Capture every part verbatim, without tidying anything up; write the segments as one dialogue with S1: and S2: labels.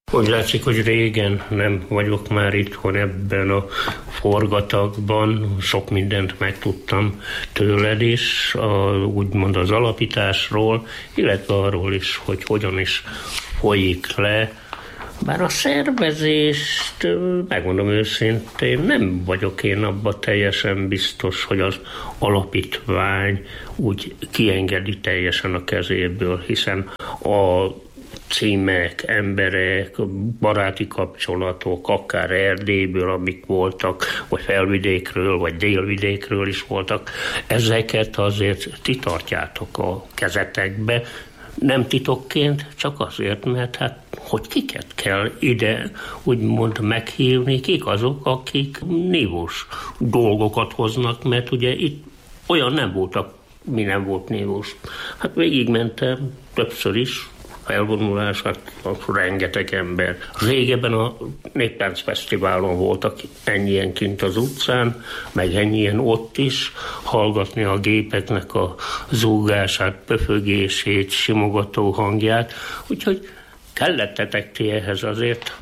S1: Úgy látszik, hogy régen nem vagyok már itthon ebben a forgatagban, sok mindent megtudtam tőled is, a, úgymond az alapításról, illetve arról is, hogy hogyan is folyik le. Bár a szervezést, megmondom őszintén, nem vagyok én abban teljesen biztos, hogy az alapítvány úgy kiengedi teljesen a kezéből, hiszen a címek, emberek, baráti kapcsolatok, akár Erdélyből, amik voltak, vagy Felvidékről, vagy Délvidékről is voltak, ezeket azért ti tartjátok a kezetekbe, nem titokként, csak azért, mert hát hogy kiket kell ide úgymond meghívni, kik azok, akik nívós dolgokat hoznak, mert ugye itt olyan nem voltak, mi nem volt nívós. Hát végigmentem többször is, felvonulás, hát rengeteg ember. Régebben a Néptánc Fesztiválon voltak ennyien kint az utcán, meg ennyien ott is, hallgatni a gépeknek a zúgását, pöfögését, simogató hangját, úgyhogy kellettetek ti ehhez azért.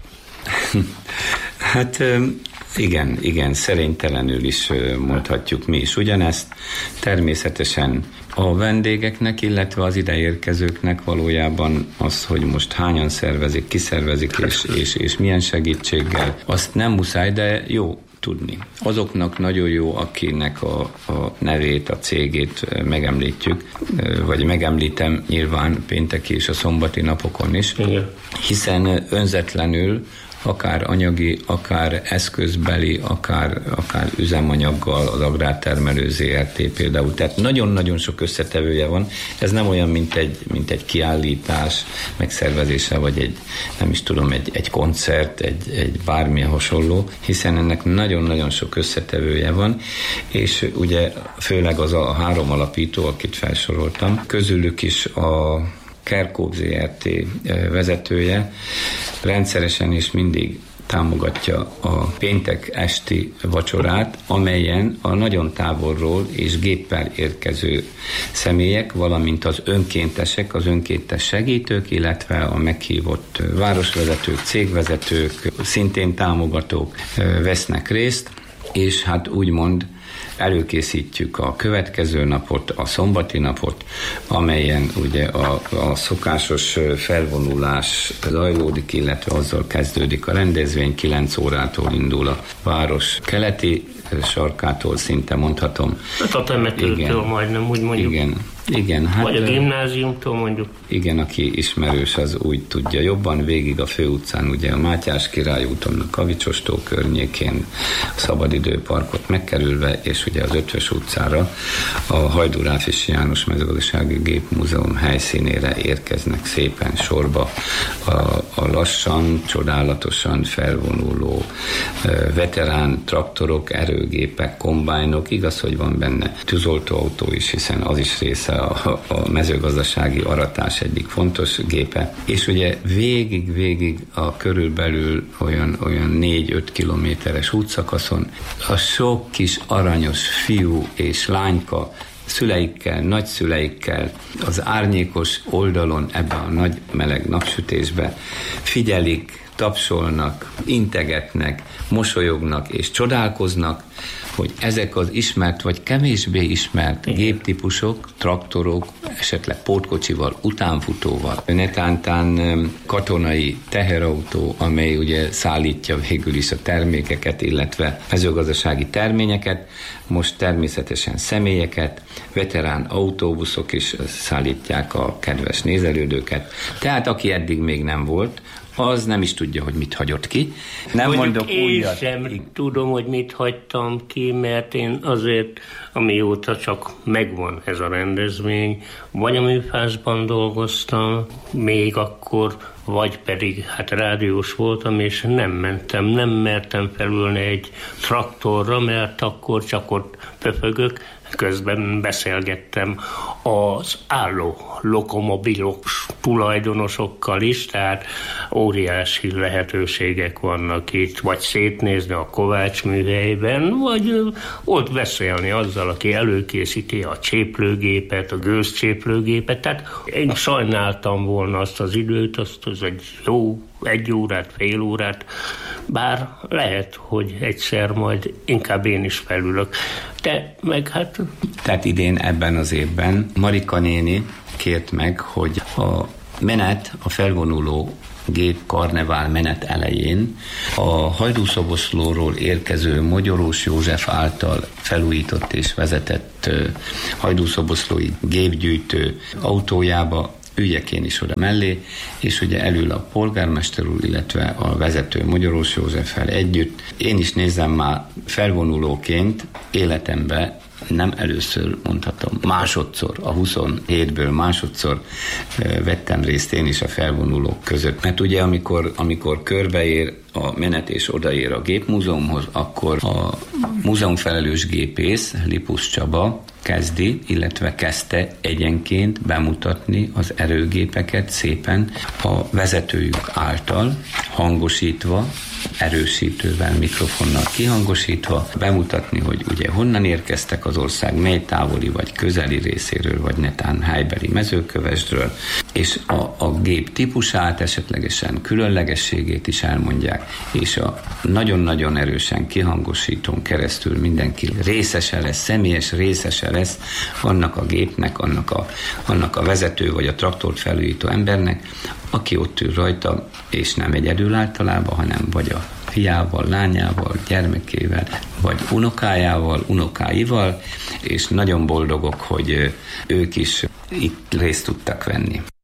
S2: Hát igen, igen, szerénytelenül is mondhatjuk mi is ugyanezt. Természetesen a vendégeknek, illetve az ideérkezőknek valójában az, hogy most hányan szervezik, kiszervezik, és, és, és milyen segítséggel, azt nem muszáj, de jó tudni. Azoknak nagyon jó, akinek a, a nevét, a cégét megemlítjük, vagy megemlítem nyilván pénteki és a szombati napokon is, igen. Hiszen önzetlenül akár anyagi, akár eszközbeli, akár, akár üzemanyaggal az Agrártermelő zé er té például. Tehát nagyon-nagyon sok összetevője van. Ez nem olyan, mint egy, mint egy kiállítás megszervezése, vagy egy, nem is tudom, egy, egy koncert, egy, egy bármilyen hasonló, hiszen ennek nagyon-nagyon sok összetevője van, és ugye főleg az a három alapító, akit felsoroltam, közülük is a Kerkóp zé er té vezetője rendszeresen és mindig támogatja a péntek esti vacsorát, amelyen a nagyon távolról és géppel érkező személyek, valamint az önkéntesek, az önkéntes segítők, illetve a meghívott városvezetők, cégvezetők, szintén támogatók vesznek részt, és hát úgymond előkészítjük a következő napot, a szombati napot, amelyen ugye a, a szokásos felvonulás zajlódik, illetve azzal kezdődik a rendezvény, kilenc órától indul a város keleti sarkától, szinte mondhatom.
S1: Hát a temetőtől majdnem, úgy mondjuk.
S2: Igen. Igen, hát,
S1: vagy a gimnáziumtól mondjuk.
S2: Igen, aki ismerős, az úgy tudja jobban. Végig a főutcán, ugye a Mátyás Király úton, a Kavicsostó környékén, a Szabadidőparkot megkerülve, és ugye az Ötvös utcára a Hajdú Ráfisi János Mezőgazdasági Gépmúzeum helyszínére érkeznek szépen sorba a, a lassan, csodálatosan felvonuló veterán traktorok, erőgépek, kombájnok. Igaz, hogy van benne tűzoltóautó is, hiszen az is része A, a mezőgazdasági aratás egyik fontos gépe, és ugye végig-végig a körülbelül olyan, olyan négy-öt kilométeres útszakaszon a sok kis aranyos fiú és lányka szüleikkel, nagyszüleikkel az árnyékos oldalon ebbe a nagy meleg napsütésbe figyelik, tapsolnak, integetnek, mosolyognak és csodálkoznak, hogy ezek az ismert vagy kevésbé ismert géptípusok, traktorok, esetleg pótkocsival, utánfutóval, netántán katonai teherautó, amely ugye szállítja végül is a termékeket, illetve mezőgazdasági terményeket, most természetesen személyeket, veterán autóbuszok is szállítják a kedves nézelődőket. Tehát aki eddig még nem volt, az nem is tudja, hogy mit hagyott ki. Nem
S1: mondjuk
S2: mondok
S1: én
S2: újat.
S1: sem I- tudom, hogy mit hagytam ki, mert én azért, amióta csak megvan ez a rendezvény, vagy a műfázban dolgoztam, még akkor, vagy pedig hát rádiós voltam, és nem mentem, nem mertem felülni egy traktorra, mert akkor csak ott pöfögök, közben beszélgettem az álló lokomobilok tulajdonosokkal is, tehát óriási lehetőségek vannak itt, vagy szétnézni a Kovács műhelyben, vagy ott beszélni azzal, aki előkészíti a cséplőgépet, a gőzcséplőgépet, tehát én sajnáltam volna azt az időt, azt az egy jó egy órát, fél órát, bár lehet, hogy egyszer majd inkább én is felülök. De meg hát...
S2: Tehát idén ebben az évben Marika néni kért meg, hogy a menet, a felvonuló gép karnevál menet elején a Hajdúszoboszlóról érkező Mogyorós József által felújított és vezetett hajdúszoboszlói gépgyűjtő autójába üljek én is oda mellé, és ugye elül a polgármester úr, illetve a vezető Mogyorós Józseffel együtt. Én is nézem már felvonulóként életembe, nem először mondhatom, másodszor, a huszonhétből másodszor vettem részt én is a felvonulók között. Mert ugye amikor, amikor körbeér a menet és odaér a gépmúzeumhoz, akkor a múzeumfelelős gépész, Lipus Csaba kezdi, illetve kezdte egyenként bemutatni az erőgépeket szépen a vezetőjük által, hangosítva, erősítővel, mikrofonnal kihangosítva, bemutatni, hogy ugye honnan érkeztek az ország, mely távoli vagy közeli részéről, vagy netán helybeli Mezőkövesdről, és a, a gép típusát, esetlegesen különlegességét is elmondják, és a nagyon-nagyon erősen kihangosítón keresztül mindenki részese lesz, személyes részese lesz annak a gépnek, annak a, annak a vezető vagy a traktort felújító embernek, aki ott ül rajta, és nem egyedül általában, hanem vagy a fiával, lányával, gyermekével, vagy unokájával, unokáival, és nagyon boldogok, hogy ők is itt részt tudtak venni.